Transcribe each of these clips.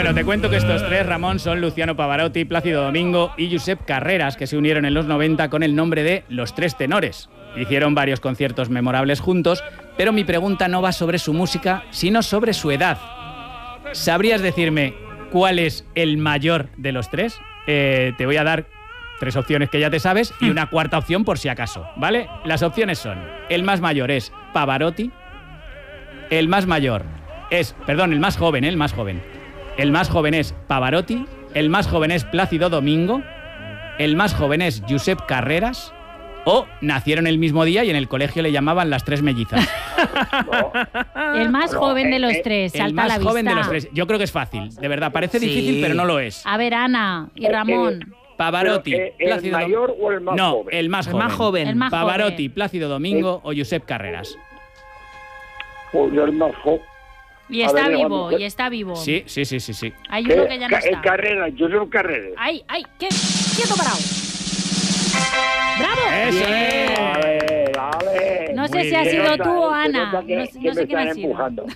Bueno, te cuento que estos tres, Ramón, son Luciano Pavarotti, Plácido Domingo y Josep Carreras, que se unieron en los 90 con el nombre de Los Tres Tenores. Hicieron varios conciertos memorables juntos, pero mi pregunta no va sobre su música, sino sobre su edad. ¿Sabrías decirme cuál es el mayor de los tres? Te voy a dar 3 opciones que ya te sabes y una cuarta opción por si acaso, ¿vale? Las opciones son: el más mayor es Pavarotti, el más joven. El más joven es Pavarotti, el más joven es Plácido Domingo, el más joven es Josep Carreras, o nacieron el mismo día y en el colegio le llamaban las tres mellizas. El más joven de los tres, salta a la vista. El más joven de los tres. Yo creo que es fácil, de verdad. Parece difícil, pero no lo es. A ver, Ana y Ramón. Pavarotti, ¿El mayor o el más joven? No, el más joven. Pavarotti, Plácido Domingo o Josep Carreras. El más joven. Y está vivo. Sí. Hay uno que ya no está. Carreras, Josep Carreras. ¡Ay! ¡Quieto parado! ¡Bravo! ¡Eso es! Dale. No sé si ha sido tú o Ana. No sé quién ha sido. Empujando.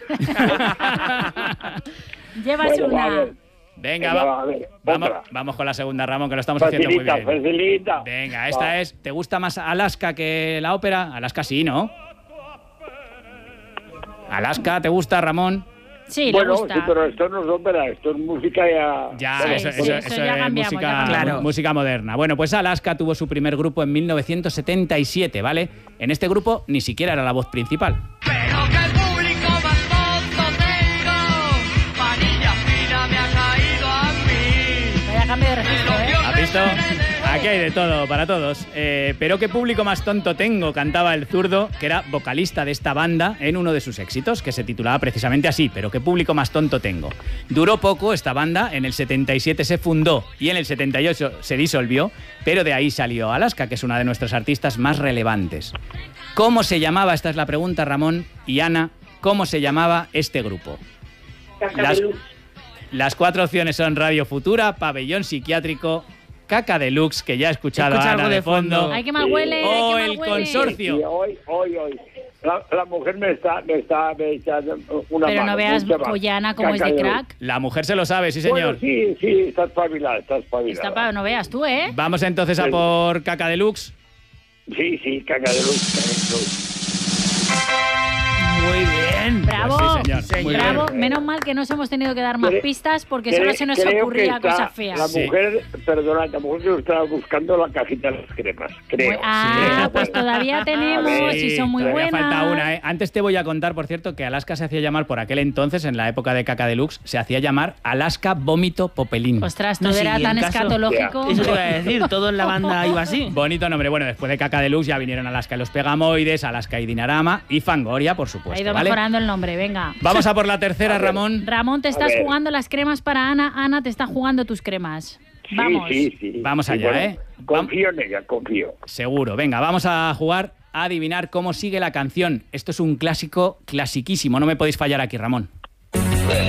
Llevas una. Venga, vamos con la segunda, Ramón, que lo estamos haciendo muy bien. Facilita. Venga, esta es... ¿Te gusta más Alaska que la ópera? Alaska sí, ¿no? ¿Alaska te gusta, Ramón? Sí, le gusta. Sí, pero esto no es ópera, esto es música ya... Eso es música moderna. Bueno, pues Alaska tuvo su primer grupo en 1977, ¿vale? En este grupo ni siquiera era la voz principal. Pero que el público más tonto tengo, manilla fina me ha caído a mí. Vaya cambio de registro, ¿eh? ¿Has visto? Aquí hay de todo, para todos. Pero qué público más tonto tengo, cantaba el zurdo, que era vocalista de esta banda en uno de sus éxitos, que se titulaba precisamente así, pero qué público más tonto tengo. Duró poco esta banda, en el 77 se fundó y en el 78 se disolvió, pero de ahí salió Alaska, que es una de nuestras artistas más relevantes. ¿Cómo se llamaba? Esta es la pregunta, Ramón y Ana. ¿Cómo se llamaba este grupo? Las 4 opciones son Radio Futura, Pabellón Psiquiátrico, Caca Deluxe, que ya he escuchado a Ana de fondo. ¡Ay, qué mal huele! O el Consorcio. Sí, hoy. La mujer me está echando una Pero mano. no veas Ollana como es de crack. La mujer se lo sabe, sí, señor. Bueno, sí, está espabilada. No veas tú, ¿eh? Vamos entonces a por Caca Deluxe. Sí, Caca Deluxe. Muy bien. Bravo, pues sí, señor. Bravo. Menos mal que nos hemos tenido que dar más pistas porque solo se nos ocurría cosas feas. La mujer que estaba buscando la cajita de las cremas, creo. Pues todavía tenemos y son muy buenas. Falta una, ¿eh? Antes te voy a contar, por cierto, que Alaska se hacía llamar, por aquel entonces, en la época de Caca Deluxe, se hacía llamar Alaska Vómito Popelín. Ostras, todo era tan escatológico. Eso te iba a decir, todo en la banda iba así. Bonito nombre. Bueno, después de Caca Deluxe ya vinieron Alaska y los Pegamoides, Alaska y Dinarama y Fangoria, por supuesto. Ha ido ¿vale? mejorando el nombre, venga. Vamos a por la tercera, Ramón. Ramón, te estás jugando las cremas para Ana. Ana, te está jugando tus cremas. Vamos. Sí. Vamos allá, bueno, ¿eh? Confío en ella, confío. Seguro. Venga, vamos a jugar a adivinar cómo sigue la canción. Esto es un clásico, clasiquísimo. No me podéis fallar aquí, Ramón.